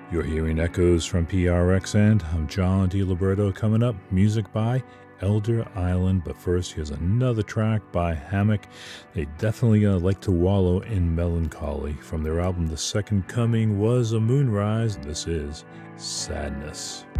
You're hearing echoes from PRX, and I'm John DiLiberto. Coming up, music by Elder Island. But first, here's another track by Hammock. They definitely like to wallow in melancholy. From their album The Second Coming Was a Moonrise, this is Sadness.